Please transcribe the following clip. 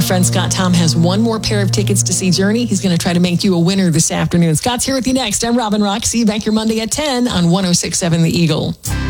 friend Scott Tom has one more pair of tickets to see Journey. He's going to try to make you a winner this afternoon. Scott's here with you next. I'm Robin Rock. See you back here Monday at 10 on 106.7 The Eagle.